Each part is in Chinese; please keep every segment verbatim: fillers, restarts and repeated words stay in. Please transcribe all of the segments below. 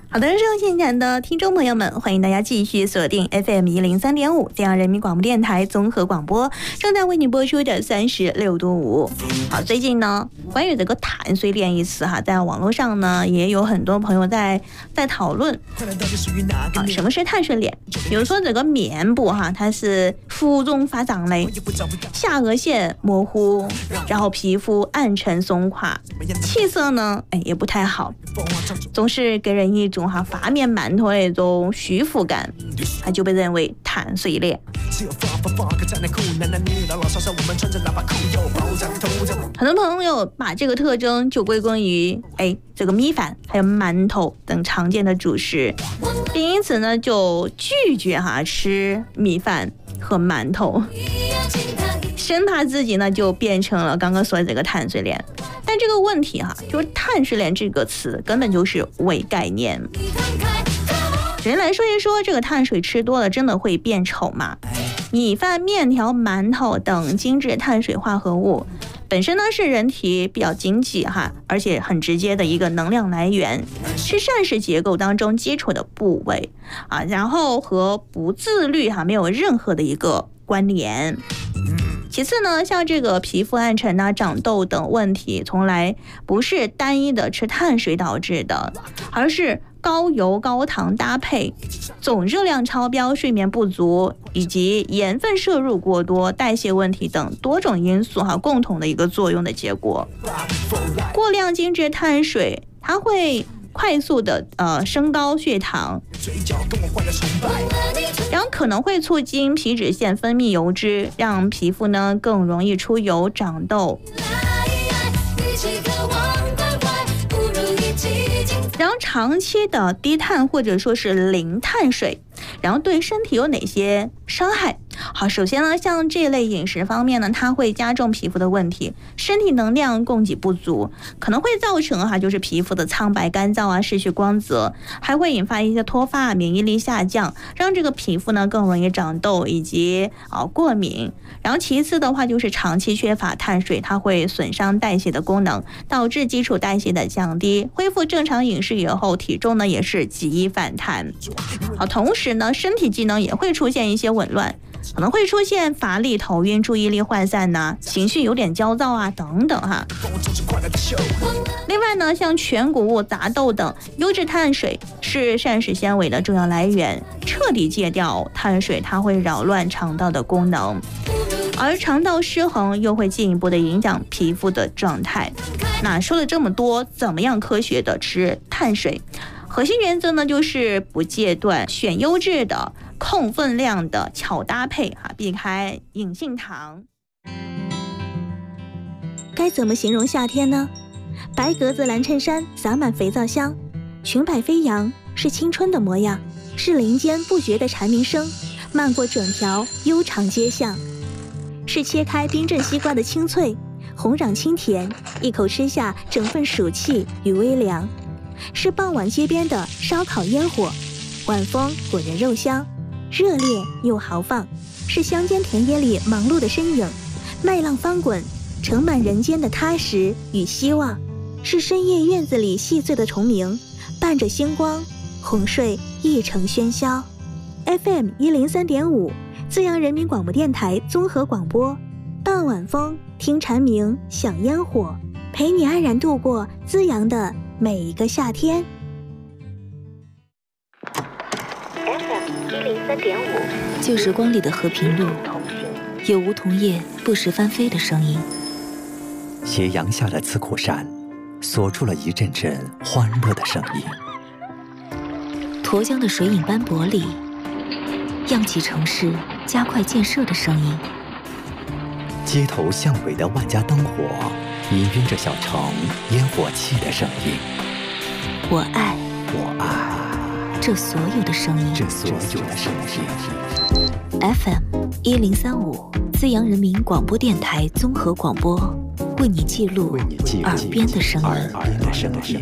好的，收现场的听众朋友们，欢迎大家继续锁定 F M 一零三点五浙江人民广播电台综合广播，正在为你播出的三十六度五。好，最近呢，关于这个碳水链一词哈，在网络上呢也有很多朋友在在讨论。啊，什么是碳水链？比如说这个面部哈，它是浮肿发胀类，下颚线模糊，然后皮肤暗沉松垮，气色呢，哎也不太好，总是给人一种哈发面馒头的一种虚浮感，它就被认为碳水链。很多朋友把这个特征就归功于哎这个米饭还有馒头等常见的主食，并因此呢就拒绝哈吃米饭和馒头，生怕自己呢就变成了刚刚说的这个碳水链。但这个问题哈，就是碳水链这个词根本就是伪概念。首先来说一说，这个碳水吃多了真的会变丑吗？米饭、面条、馒头等精致碳水化合物本身呢是人体比较经济哈，而且很直接的一个能量来源，是膳食结构当中基础的部位啊，然后和不自律哈没有任何的一个关联。其次呢，像这个皮肤暗沉啊、长痘等问题，从来不是单一的吃碳水导致的，而是高油高糖搭配、总热量超标、睡眠不足以及盐分摄入过多、代谢问题等多种因素哈共同的一个作用的结果。过量精致碳水，它会快速的呃升高血糖，然后可能会促进皮脂腺分泌油脂，让皮肤呢更容易出油长痘。然后长期的低碳或者说是零碳水，然后对身体有哪些伤害？好，首先呢，像这类饮食方面呢，它会加重皮肤的问题，身体能量供给不足，可能会造成哈就是皮肤的苍白干燥啊，失去光泽，还会引发一些脱发、免疫力下降，让这个皮肤呢更容易长痘以及啊过敏。然后其次的话就是长期缺乏碳水，它会损伤代谢的功能，导致基础代谢的降低，恢复正常饮食以后，体重呢也是极反弹。好，同时呢，身体机能也会出现一些紊乱，可能会出现乏力、头晕、注意力涣散呐、啊，情绪有点焦躁啊等等哈。另外呢，像全谷物、杂豆等优质碳水是膳食纤维的重要来源，彻底戒掉碳水，它会扰乱肠道的功能，而肠道失衡又会进一步的影响皮肤的状态。那说了这么多，怎么样科学的吃碳水？核心原则呢，就是不戒断，选优质的、控分量的，巧搭配哈，避开隐性糖。 该怎么形容夏天呢？白格子蓝衬衫洒满肥皂香，裙摆飞扬，是青春的模样，是林间不绝的蝉鸣声，漫过整条悠长街巷，是切开冰镇西瓜的清脆，红壤清甜，一口吃下整份暑气与微凉。是傍晚街边的烧烤烟火，晚风裹人肉香，热烈又豪放，是乡间田野里忙碌的身影，麦浪翻滚，盛满人间的踏实与希望，是深夜院子里细碎的虫鸣，伴着星光，哄睡一城喧嚣。 F M 一零三点五 资阳人民广播电台综合广播，傍晚风，听蝉鸣，享烟火，陪你安然度过资阳的每一个夏天。 F M 一零三点五， 旧时光里的和平路，有梧桐叶不时翻飞的声音。 斜阳下的刺库山，锁住了一阵阵欢乐的声音。 沱江的水影斑驳里，漾起城市加快建设的声音。 街头巷尾的万家灯火，氤氲着小城烟火气的声音。 我爱， 我爱这所有的声音， 这所有的声音。 F M 一零三五，资阳人民广播电台综合广播，为你记录耳边的声音。 耳边的声音。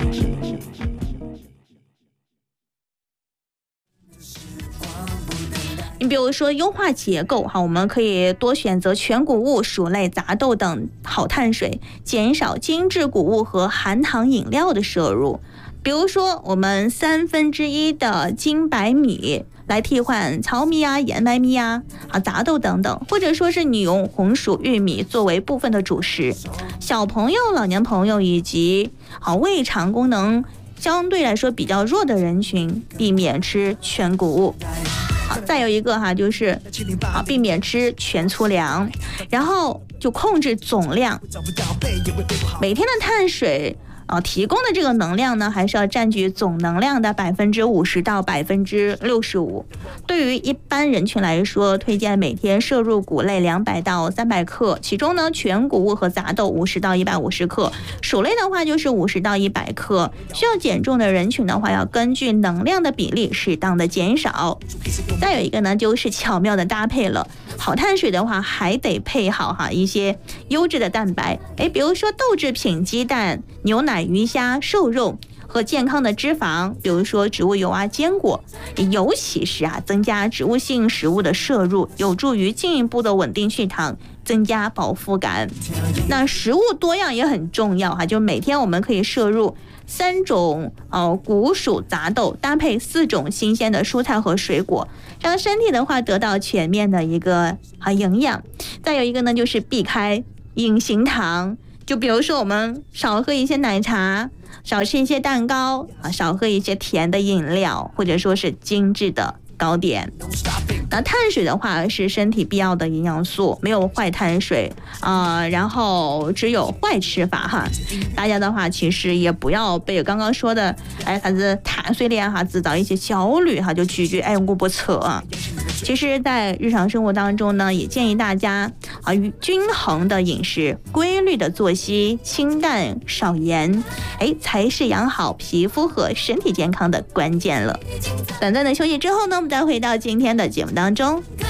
你比如说优化结构哈，我们可以多选择全谷物、薯类、杂豆等好碳水，减少精致谷物和含糖饮料的摄入。比如说我们三分之一的精白米来替换糙米啊、燕麦米啊、啊杂豆等等，或者说是你用红薯、玉米作为部分的主食。小朋友、老年朋友以及啊胃肠功能相对来说比较弱的人群，避免吃全谷物。好，再有一个哈，就是啊，避免吃全粗粮，然后就控制总量。每天的碳水啊提供的这个能量呢，还是要占据总能量的百分之五十到百分之六十五。对于一般人群来说，推荐每天摄入谷类两百到三百克，其中呢，全谷物和杂豆五十到一百五十克，薯类的话就是五十到一百克。需要减重的人群的话，要根据能量的比例适当的减少。再有一个呢，就是巧妙的搭配了。好碳水的话，还得配好哈一些优质的蛋白，哎，比如说豆制品、鸡蛋、牛奶、鱼虾、瘦肉和健康的脂肪，比如说植物油啊、坚果，尤其是啊增加植物性食物的摄入，有助于进一步的稳定血糖，增加饱腹感。那食物多样也很重要哈，就每天我们可以摄入三种呃谷薯杂豆，搭配四种新鲜的蔬菜和水果，让身体的话得到全面的一个啊营养。再有一个呢，就是避开隐形糖，就比如说我们少喝一些奶茶，少吃一些蛋糕啊，少喝一些甜的饮料，或者说是精致的糕点。那碳水的话是身体必要的营养素，没有坏碳水啊、呃，然后只有坏吃法哈。大家的话其实也不要被刚刚说的哎啥子碳水链哈制造一些焦虑哈，就拒绝哎我不测啊。其实在日常生活当中呢，也建议大家啊均衡的饮食，规律的作息，清淡少盐，哎才是养好皮肤和身体健康的关键了。短暂的休息之后呢，我们再回到今天的节目当中。